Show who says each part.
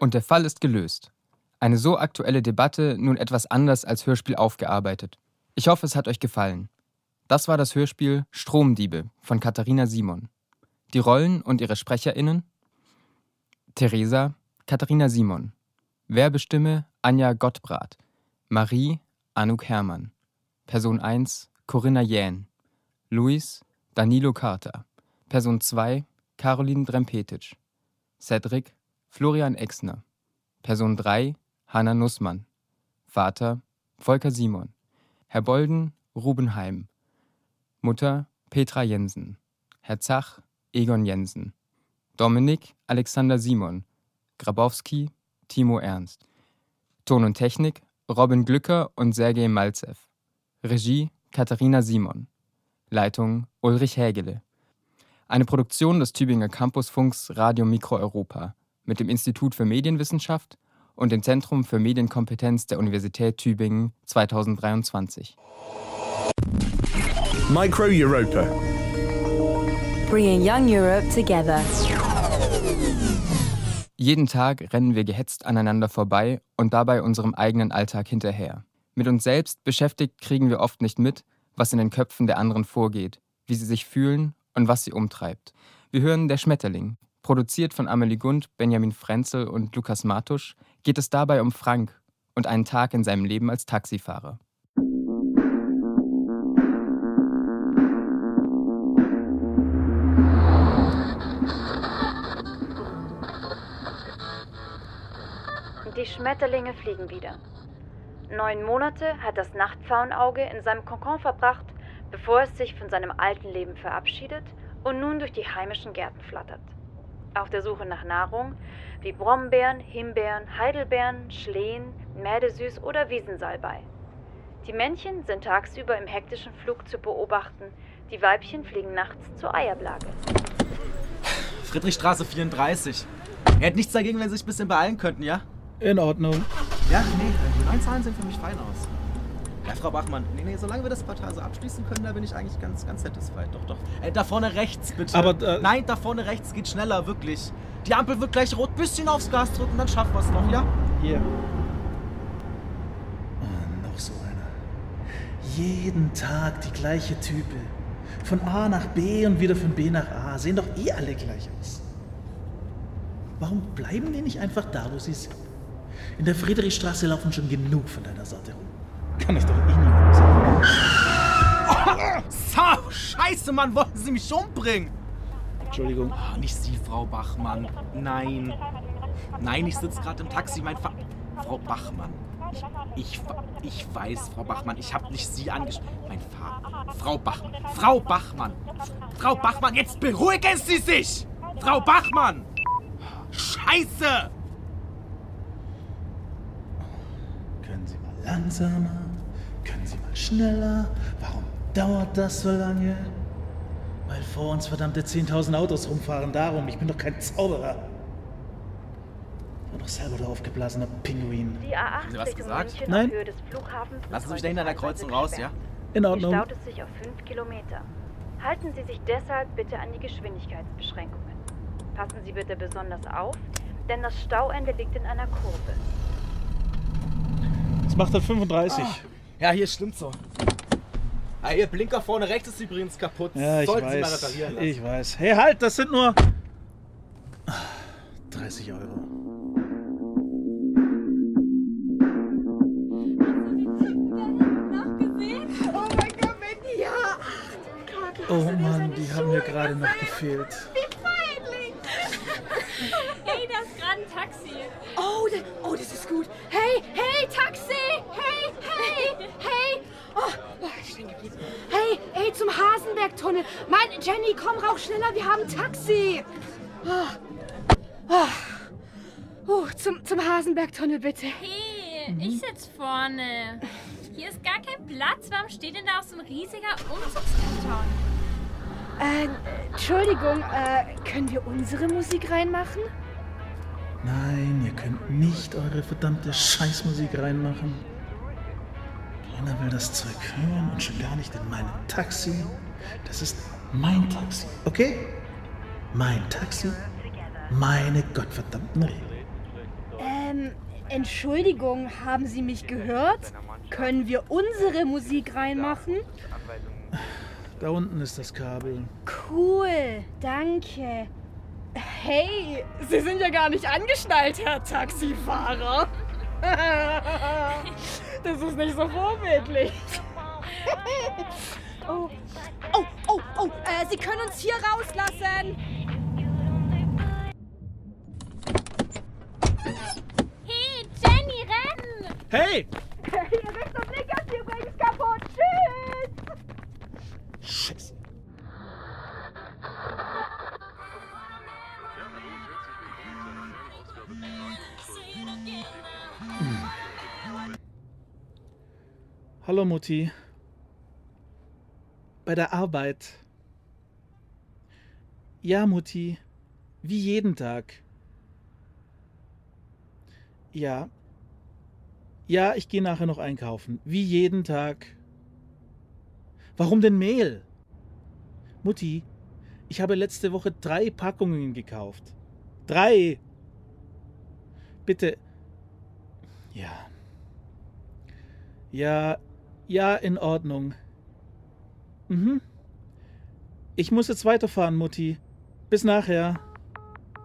Speaker 1: Und der Fall ist gelöst. Eine so aktuelle Debatte nun etwas anders als Hörspiel aufgearbeitet. Ich hoffe, es hat euch gefallen. Das war das Hörspiel Stromdiebe von Katharina Simon. Die Rollen und ihre SprecherInnen: Theresa, Katharina Simon. Werbestimme, Anja Gottbrath. Marie, Anouk Herrmann. Person 1, Corinna Jähn. Luis, Danilo Carter. Person 2, Caroline Drempetic. Cedric, Florian Exner. Person 3, Hanna Nussmann. Vater, Volker Simon. Herr Bolden, Ruben Heim. Mutter, Petra Jensen. Herr Zach, Egon Jensen. Dominik, Alexander Simon. Grabowski, Timo Ernst. Ton und Technik, Robin Glücker und Sergej Malzew. Regie, Katharina Simon. Leitung, Ulrich Hägele. Eine Produktion des Tübinger Campusfunks Radio Mikro Europa mit dem Institut für Medienwissenschaft und dem Zentrum für Medienkompetenz der Universität Tübingen 2023.
Speaker 2: Micro Europa.
Speaker 3: Bringing young Europe together.
Speaker 1: Jeden Tag rennen wir gehetzt aneinander vorbei und dabei unserem eigenen Alltag hinterher. Mit uns selbst beschäftigt kriegen wir oft nicht mit, was in den Köpfen der anderen vorgeht, wie sie sich fühlen und was sie umtreibt. Wir hören Der Schmetterling. Produziert von Amelie Gund, Benjamin Frenzel und Lukas Martusch, geht es dabei um Frank und einen Tag in seinem Leben als Taxifahrer.
Speaker 4: Die Schmetterlinge fliegen wieder. 9 Monate hat das Nachtpfauenauge in seinem Kokon verbracht, bevor es sich von seinem alten Leben verabschiedet und nun durch die heimischen Gärten flattert. Auf der Suche nach Nahrung wie Brombeeren, Himbeeren, Heidelbeeren, Schlehen, Mädesüß oder Wiesensalbei. Die Männchen sind tagsüber im hektischen Flug zu beobachten, die Weibchen fliegen nachts zur Eiablage.
Speaker 5: Friedrichstraße 34. Er hätte nichts dagegen, wenn Sie sich ein bisschen beeilen könnten, ja?
Speaker 6: In Ordnung.
Speaker 5: Ja, nee, die 9 Zahlen sehen für mich fein aus. Ja, Frau Bachmann, nee, solange wir das Portal so abschließen können, da bin ich eigentlich ganz satisfied. Doch. Da vorne rechts, bitte.
Speaker 6: Aber,
Speaker 5: Nein, da vorne rechts geht schneller, wirklich. Die Ampel wird gleich rot, bisschen aufs Gas drücken, dann schaffen wir es noch, ja?
Speaker 6: Hier.
Speaker 7: Oh, noch so einer. Jeden Tag die gleiche Type. Von A nach B und wieder von B nach A. Sehen doch eh alle gleich aus. Warum bleiben die nicht einfach da, wo sie sind? In der Friedrichstraße laufen schon genug von deiner Sorte rum. Kann ich doch eh nie sagen.
Speaker 5: Oh, Scheiße, Mann, wollten Sie mich umbringen?
Speaker 6: Entschuldigung.
Speaker 5: Oh, nicht Sie, Frau Bachmann. Nein, ich sitze gerade im Taxi. Frau Bachmann. Ich weiß, Frau Bachmann, ich habe nicht Sie angesprochen. Mein Vater. Frau Bachmann, jetzt beruhigen Sie sich! Frau Bachmann! Scheiße!
Speaker 7: Können Sie mal langsamer? Können Sie mal schneller? Warum dauert das so lange? Weil vor uns verdammte 10.000 Autos rumfahren, darum. Ich bin doch kein Zauberer. Ich war doch selber der aufgeblasene Pinguin.
Speaker 4: Die A8
Speaker 5: Haben Sie was gesagt?
Speaker 4: München
Speaker 7: Nein.
Speaker 4: auf Höhe des Flughafens
Speaker 5: Lassen Sie mich da hinter der Kreuzung raus, ja?
Speaker 7: In
Speaker 4: Sie
Speaker 7: Ordnung.
Speaker 4: staut es sich auf 5 Kilometer. Halten Sie sich deshalb bitte an die Geschwindigkeitsbeschränkungen. Passen Sie bitte besonders auf, denn das Stauende liegt in einer Kurve.
Speaker 6: Das macht dann 35.
Speaker 5: Ja, hier stimmt so. Ah, Ihr Blinker vorne rechts ist übrigens kaputt.
Speaker 6: Ja, ich
Speaker 5: Sollten Sie mal
Speaker 6: weiß.
Speaker 5: reparieren lassen.
Speaker 6: Ich weiß. Hey, halt, das sind nur
Speaker 7: 30 €. Oh Mann, die haben mir gerade noch gefehlt.
Speaker 8: Hey, da ist gerade ein Taxi.
Speaker 9: Oh, das ist gut. Hey, Taxi! Hey! Oh, stehen geblieben. Hey, zum Hasenbergtunnel. Jenny, komm, rauch schneller, wir haben ein Taxi. Zum Hasenbergtunnel, bitte.
Speaker 8: Hey, ich sitz vorne. Hier ist gar kein Platz. Warum steht denn da auch so ein riesiger Umzugskarton?
Speaker 9: Entschuldigung, können wir unsere Musik reinmachen?
Speaker 7: Nein, ihr könnt nicht eure verdammte Scheißmusik reinmachen. Keiner will das Zeug hören und schon gar nicht in meinem Taxi. Das ist mein Taxi, okay? Mein Taxi, meine gottverdammten Regeln.
Speaker 9: Entschuldigung, haben Sie mich gehört? Können wir unsere Musik reinmachen?
Speaker 7: Da unten ist das Kabel.
Speaker 9: Cool, danke. Hey, Sie sind ja gar nicht angeschnallt, Herr Taxifahrer. Das ist nicht so vorbildlich. Oh, Sie können uns hier rauslassen.
Speaker 8: Hey, Jenny, renn!
Speaker 6: Hey!
Speaker 9: Ihr wisst doch nicht, dass ihr übrigens kaputt. Tschüss.
Speaker 7: Scheiße. Hallo Mutti. Bei der Arbeit. Ja, Mutti. Wie jeden Tag. Ja. Ja, ich gehe nachher noch einkaufen. Wie jeden Tag. Warum denn Mehl? Mutti, ich habe letzte Woche 3 Packungen gekauft. 3! Bitte. Ja. Ja, in Ordnung. Ich muss jetzt weiterfahren, Mutti. Bis nachher.